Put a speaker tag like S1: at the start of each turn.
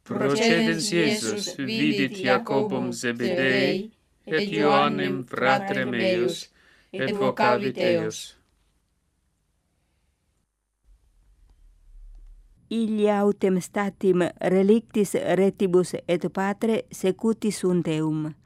S1: Procedens Iesus vidit Jacobum Zebedei et Ioannem fratrem eius, et vocavit eius.
S2: Ilia autem statim relictis retibus et Patre secuti sunt eum.